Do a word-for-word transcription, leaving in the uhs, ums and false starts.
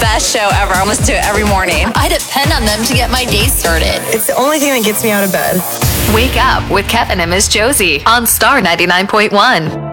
best show ever. I listen to it every morning. I depend on them to get my day started. It's the only thing that gets me out of bed. Wake up with Kevin and Miss Josie on Star ninety-nine point one.